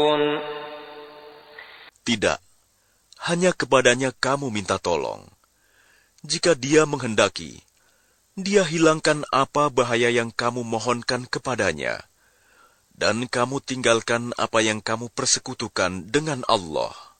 Tidak, hanya kepadanya kamu minta tolong. Jika Dia menghendaki, Dia hilangkan apa bahaya yang kamu mohonkan kepadanya, dan kamu tinggalkan apa yang kamu persekutukan dengan Allah.